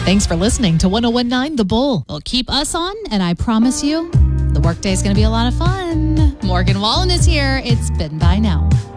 Thanks for listening to 1019 The Bull. Well, keep us on, and I promise you, the workday is going to be a lot of fun. Morgan Wallen is here. It's been by now.